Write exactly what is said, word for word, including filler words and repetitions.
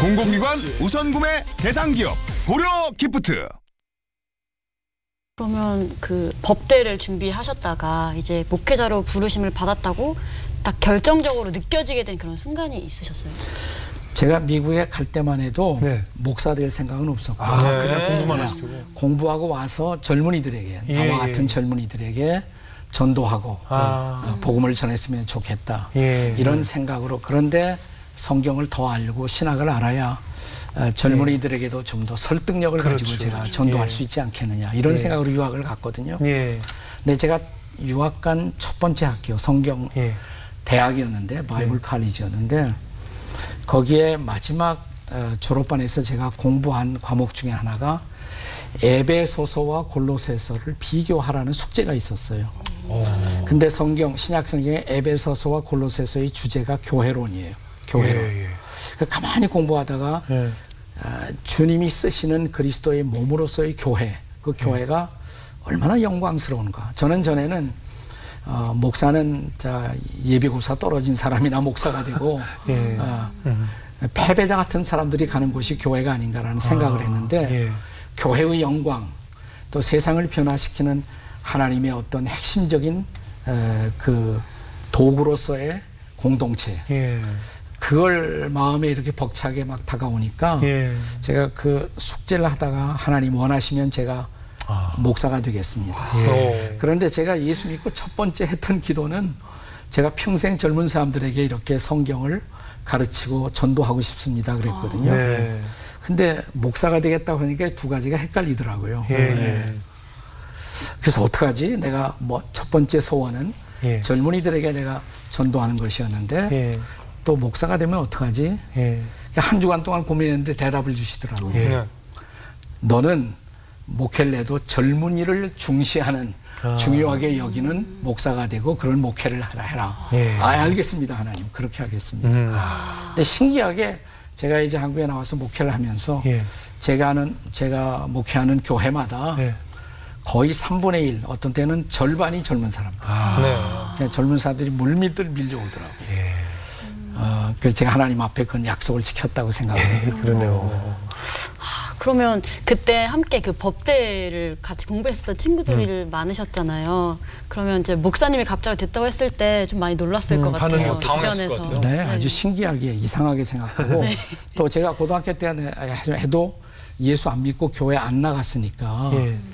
공공기관 우선 구매 대상 기업 고려 기프트. 그러면 그 법대를 준비하셨다가 이제 목회자로 부르심을 받았다고 딱 결정적으로 느껴지게 된 그런 순간이 있으셨어요? 제가 미국에 갈 때만 해도 네. 목사 될 생각은 없었고 아, 요 그냥 공부만 하시고. 공부하고 와서 젊은이들에게 예, 나와 같은 예. 젊은이들에게 전도하고 아. 어, 복음을 전했으면 좋겠다. 예. 이런 생각으로. 그런데 성경을 더 알고 신학을 알아야 어, 젊은이들에게도 좀 더 설득력을 그렇죠, 가지고 제가 그렇죠. 전도할 예. 수 있지 않겠느냐. 이런 예. 생각으로 유학을 갔거든요. 예. 근데 제가 유학 간 첫 번째 학교 성경 예. 대학이었는데 바이블 칼리지였는데 거기에 마지막 어, 졸업반에서 제가 공부한 과목 중에 하나가 에베소서와 골로새서를 비교하라는 숙제가 있었어요. 오. 근데 성경 신약 성경의 에베소서와 골로새서의 주제가 교회론이에요. 교회론. 예, 예. 그 가만히 공부하다가 예. 어, 주님이 쓰시는 그리스도의 몸으로서의 교회, 그 교회가 얼마나 영광스러운가. 저는 전에는 어, 목사는 자 예비고사 떨어진 사람이나 목사가 되고 예. 어, 음. 패배자 같은 사람들이 가는 곳이 교회가 아닌가라는 생각을 했는데 예. 교회의 영광 또 세상을 변화시키는 하나님의 어떤 핵심적인 에, 그 도구로서의 공동체 예. 그걸 마음에 이렇게 벅차게 막 다가오니까 예. 제가 그 숙제를 하다가 하나님 원하시면 제가 아. 목사가 되겠습니다. 예. 그런데 제가 예수 믿고 첫 번째 했던 기도는 제가 평생 젊은 사람들에게 이렇게 성경을 가르치고 전도하고 싶습니다 그랬거든요. 네. 근데 목사가 되겠다고 하니까 두 가지가 헷갈리더라고요. 예. 네. 그래서 어떡하지? 내가 뭐 첫 번째 소원은 예. 젊은이들에게 내가 전도하는 것이었는데 예. 또 목사가 되면 어떡하지? 예. 한 주간 동안 고민했는데 대답을 주시더라고요. 예. 너는 목회를 해도 젊은이를 중시하는 아. 중요하게 여기는 목사가 되고 그런 목회를 하라 해라. 예. 아, 알겠습니다 하나님. 그렇게 하겠습니다. 음. 근데 신기하게 제가 이제 한국에 나와서 목회를 하면서 예. 제가 하는 제가 목회하는 교회마다 예. 거의 삼분의 일, 어떤 때는 절반이 젊은 사람들. 아. 네. 그냥 젊은 사람들이 물밀들 밀려오더라고요. 예. 어, 그래서 제가 하나님 앞에 그건 약속을 지켰다고 생각해요. 그러네요. 아, 그러면 그때 함께 그 법대를 같이 공부했었던 친구들이 많으셨잖아요. 그러면 이제 목사님이 갑자기 됐다고 했을 때 좀 많이 놀랐을 음, 것 반응이 같아요. 당황했을 것 같아요. 네, 아주 신기하게 이상하게 생각하고 또 제가 고등학교 때 해도 예수 안 믿고 교회 안 나갔으니까 예.